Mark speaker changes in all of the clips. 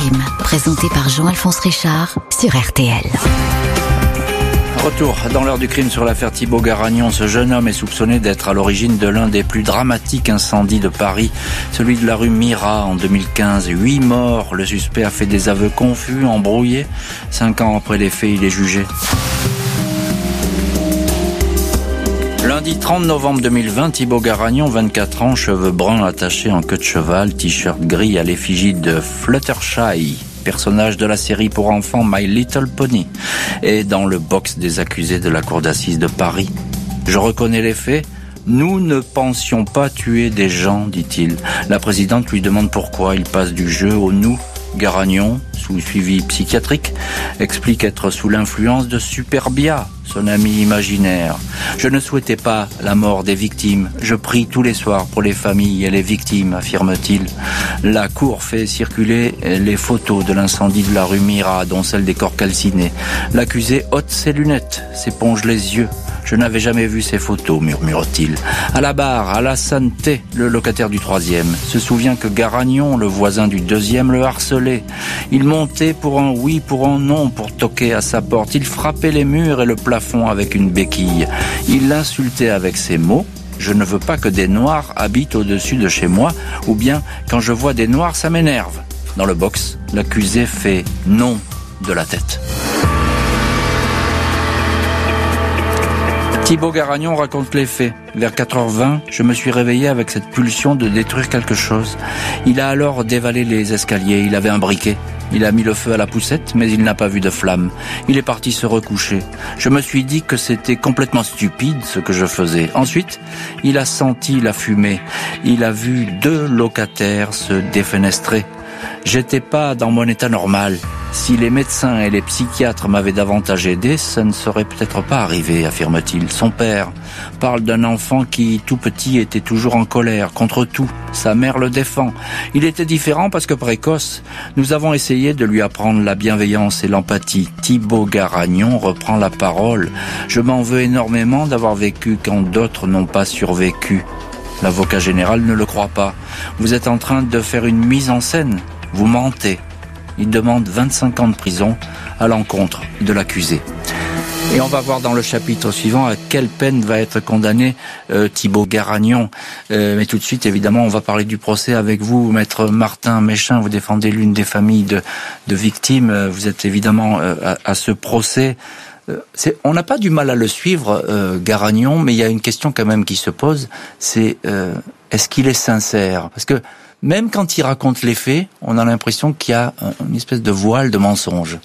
Speaker 1: Crime, présenté par Jean-Alphonse Richard sur RTL.
Speaker 2: Retour dans l'heure du crime sur l'affaire Thibaut Garagnon. Ce jeune homme est soupçonné d'être à l'origine de l'un des plus dramatiques incendies de Paris, celui de la rue Mira en 2015. 8 morts. Le suspect a fait des aveux confus, embrouillés. 5 ans après les faits, il est jugé. Lundi 30 novembre 2020, Thibaut Garagnon, 24 ans, cheveux bruns attachés en queue de cheval, t-shirt gris à l'effigie de Fluttershy, personnage de la série pour enfants My Little Pony, est dans le box des accusés de la cour d'assises de Paris. Je reconnais les faits. Nous ne pensions pas tuer des gens, dit-il. La présidente lui demande pourquoi. Il passe du jeu au nous. Garagnon, sous suivi psychiatrique, explique être sous l'influence de Superbia, son ami imaginaire. Je ne souhaitais pas la mort des victimes. Je prie tous les soirs pour les familles et les victimes, affirme-t-il. La cour fait circuler les photos de l'incendie de la rue Mira, dont celle des corps calcinés. L'accusé ôte ses lunettes, s'éponge les yeux. Je n'avais jamais vu ces photos, murmure-t-il. À la barre, Alassane T, le locataire du 3e, se souvient que Garagnon, le voisin du 2e, le harcelait. Il montait pour un oui, pour un non, pour toquer à sa porte. Il frappait les murs et le plafond avec une béquille. Il l'insultait avec ces mots. Je ne veux pas que des noirs habitent au-dessus de chez moi, ou bien quand je vois des noirs, ça m'énerve. Dans le box, l'accusé fait non de la tête. Thibaut Garagnon raconte les faits. Vers 4h20, je me suis réveillé avec cette pulsion de détruire quelque chose. Il a alors dévalé les escaliers, il avait un briquet. Il a mis le feu à la poussette, mais il n'a pas vu de flamme. Il est parti se recoucher. Je me suis dit que c'était complètement stupide ce que je faisais. Ensuite, il a senti la fumée. Il a vu 2 locataires se défenestrer. J'étais pas dans mon état normal. Si les médecins et les psychiatres m'avaient davantage aidé, ça ne serait peut-être pas arrivé, affirme-t-il. Son père parle d'un enfant qui, tout petit, était toujours en colère contre tout. Sa mère le défend. Il était différent parce que précoce. Nous avons essayé de lui apprendre la bienveillance et l'empathie. Thibaut Garagnon reprend la parole. Je m'en veux énormément d'avoir vécu quand d'autres n'ont pas survécu. L'avocat général ne le croit pas. Vous êtes en train de faire une mise en scène. Vous mentez. Il demande 25 ans de prison à l'encontre de l'accusé. Et on va voir dans le chapitre suivant à quelle peine va être condamné Thibaut Garagnon. Mais tout de suite, évidemment, on va parler du procès avec vous, maître Martin Méchin. Vous défendez l'une des familles de victimes. Vous êtes évidemment à ce procès. On n'a pas du mal à le suivre, Garagnon, mais il y a une question quand même qui se pose, c'est est-ce qu'il est sincère ? Parce que même quand il raconte les faits, on a l'impression qu'il y a une espèce de voile de mensonge.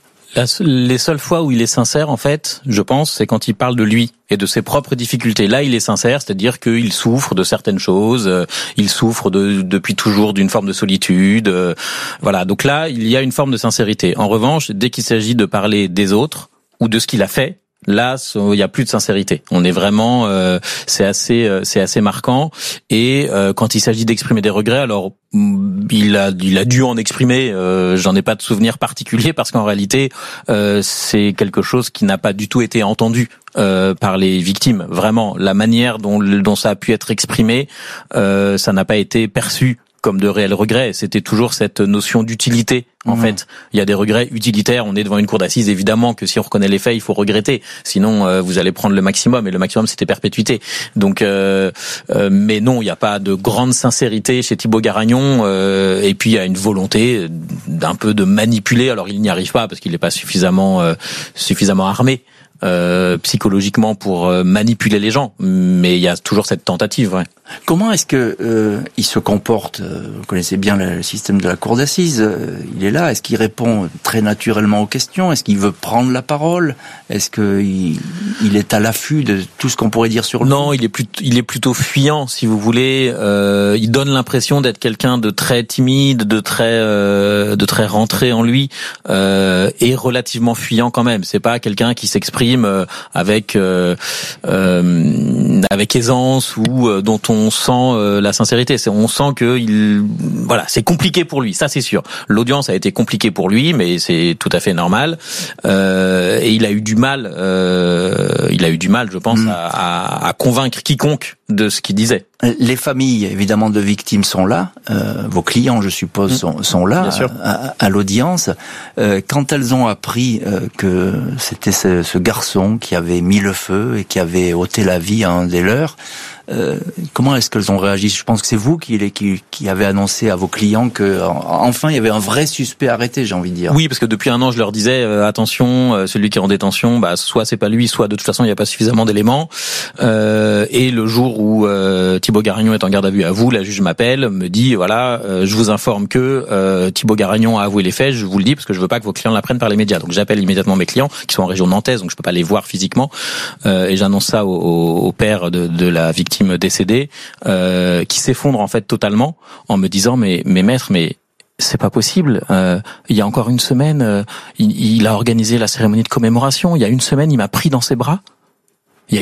Speaker 3: Les seules fois où il est sincère, en fait, je pense, c'est quand il parle de lui et de ses propres difficultés. Là, il est sincère, c'est-à-dire qu'il souffre de certaines choses, il souffre depuis toujours d'une forme de solitude. Voilà, donc là, il y a une forme de sincérité. En revanche, dès qu'il s'agit de parler des autres ou de ce qu'il a fait, là, il y a plus de sincérité. On est vraiment, c'est assez marquant. Et quand il s'agit d'exprimer des regrets, alors il a dû en exprimer. J'en ai pas de souvenir particulier parce qu'en réalité, c'est quelque chose qui n'a pas du tout été entendu par les victimes. Vraiment, la manière dont ça a pu être exprimé, ça n'a pas été perçu comme de réels regrets. C'était toujours cette notion d'utilité. En fait, il y a des regrets utilitaires. On est devant une cour d'assises, évidemment que si on reconnaît les faits, il faut regretter. Sinon, vous allez prendre le maximum, et le maximum, c'était perpétuité. Donc, mais non, il n'y a pas de grande sincérité chez Thibaut Garagnon. Et puis, il y a une volonté d'un peu de manipuler. Alors, il n'y arrive pas parce qu'il n'est pas suffisamment armé psychologiquement pour manipuler les gens, mais il y a toujours cette tentative. Ouais.
Speaker 2: Comment est-ce que il se comporte ? Vous connaissez bien le système de la cour d'assises. Il est là. Est-ce qu'il répond très naturellement aux questions ? Est-ce qu'il veut prendre la parole ? Est-ce qu'il est à l'affût de tout ce qu'on pourrait dire sur lui ?
Speaker 3: Non, il est plutôt fuyant, si vous voulez. Il donne l'impression d'être quelqu'un de très timide, de très rentré en lui, et relativement fuyant quand même. C'est pas quelqu'un qui s'exprime avec aisance ou dont on sent la sincérité. On sent que c'est compliqué pour lui, ça c'est sûr. L'audience a été compliquée pour lui, mais c'est tout à fait normal. Et il a eu du mal, je pense, à convaincre quiconque de ce qu'il disait.
Speaker 2: Les familles, évidemment, de victimes sont là. Vos clients, je suppose, sont là à l'audience. Quand elles ont appris que c'était ce garçon qui avait mis le feu et qui avait ôté la vie à un des leurs, comment est-ce qu'elles ont réagi? Je pense que c'est vous qui avez annoncé à vos clients que enfin il y avait un vrai suspect arrêté, j'ai envie de dire.
Speaker 3: Oui, parce que depuis un an, je leur disais attention, celui qui est en détention, soit c'est pas lui, soit de toute façon il n'y a pas suffisamment d'éléments. Et le jour où Thibaut Garagnon est en garde à vue à vous, la juge m'appelle, me dit voilà, je vous informe que Thibaut Garagnon a avoué les faits. Je vous le dis parce que je veux pas que vos clients l'apprennent par les médias. Donc j'appelle immédiatement mes clients qui sont en région nantaise, donc je peux pas les voir physiquement, et j'annonce ça au père de la victime décédée, qui s'effondre en fait totalement en me disant mais maître, mais c'est pas possible. Il y a encore une semaine, il a organisé la cérémonie de commémoration. Il y a une semaine, il m'a pris dans ses bras. Et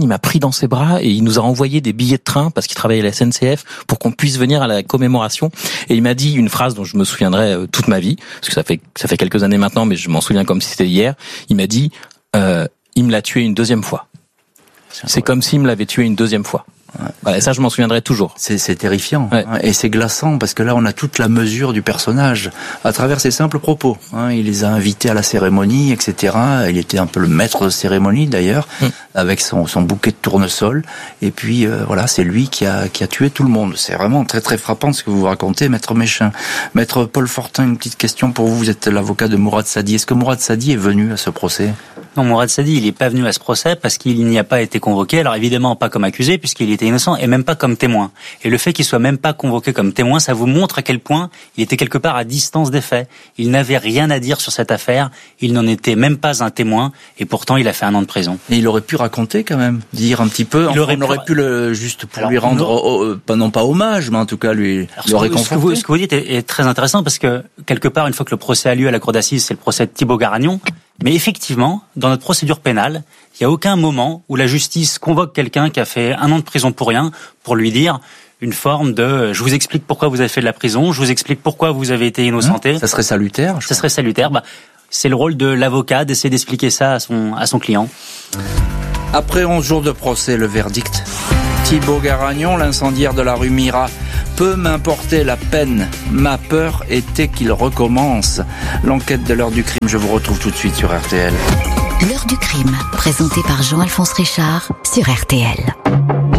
Speaker 3: il nous a envoyé des billets de train parce qu'il travaillait à la SNCF pour qu'on puisse venir à la commémoration. Et il m'a dit une phrase dont je me souviendrai toute ma vie, parce que ça fait quelques années maintenant, mais je m'en souviens comme si c'était hier. Il m'a dit il me l'a tué une deuxième fois. C'est comme s'il me l'avait tué une deuxième fois. Ouais. Voilà, et ça, je m'en souviendrai toujours.
Speaker 2: C'est terrifiant, ouais. Et c'est glaçant parce que là, on a toute la mesure du personnage à travers ses simples propos. Il les a invités à la cérémonie, etc. Il était un peu le maître de cérémonie d'ailleurs, avec son bouquet de tournesol. Et puis voilà, c'est lui qui a tué tout le monde. C'est vraiment très très frappant ce que vous racontez, Maître Méchain. Maître Paul Fortin, une petite question pour vous. Vous êtes l'avocat de Mourad Sadi. Est-ce que Mourad Sadi est venu à ce procès?
Speaker 4: Non, Mourad Sadi, il n'est pas venu à ce procès parce qu'il n'y a pas été convoqué. Alors évidemment, pas comme accusé puisqu'il était innocent et même pas comme témoin. Et le fait qu'il soit même pas convoqué comme témoin, ça vous montre à quel point il était quelque part à distance des faits. Il n'avait rien à dire sur cette affaire. Il n'en était même pas un témoin et pourtant il a fait 1 an de prison.
Speaker 2: Et il aurait pu raconter quand même, dire un petit peu. On aurait pu le juste pour lui rendre, non pas hommage, mais en tout cas lui réconforter.
Speaker 4: Ce que vous dites est très intéressant parce que quelque part, une fois que le procès a lieu à la cour d'assises, c'est le procès de Thibaut Garagnon. Mais effectivement, dans notre procédure pénale, il n'y a aucun moment où la justice convoque quelqu'un qui a fait 1 an de prison pour rien pour lui dire une forme de « je vous explique pourquoi vous avez fait de la prison, je vous explique pourquoi vous avez été innocenté ».
Speaker 2: Ça serait salutaire.
Speaker 4: Ça serait salutaire. C'est le rôle de l'avocat d'essayer d'expliquer ça à son client.
Speaker 2: Après 11 jours de procès, le verdict. Thibaut Garagnon, l'incendiaire de la rue Mira. Peu m'importait la peine, ma peur était qu'il recommence. L'enquête de l'heure du crime, je vous retrouve tout de suite sur RTL.
Speaker 1: L'heure du crime, présentée par Jean-Alphonse Richard sur RTL.